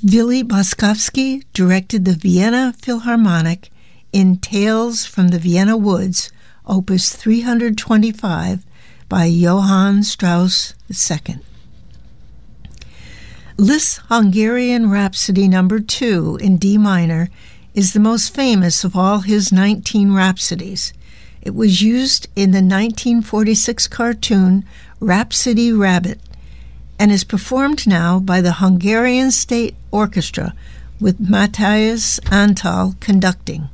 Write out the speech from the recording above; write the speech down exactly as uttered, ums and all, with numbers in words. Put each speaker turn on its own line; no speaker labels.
Willy Boskovsky directed the Vienna Philharmonic in Tales from the Vienna Woods, Opus three hundred twenty-five, by Johann Strauss the Second. Liszt's Hungarian Rhapsody Number two in D minor is the most famous of all his nineteen rhapsodies. It was used in the nineteen forty-six cartoon Rhapsody Rabbit and is performed now by the Hungarian State Orchestra with Matthias Antal conducting.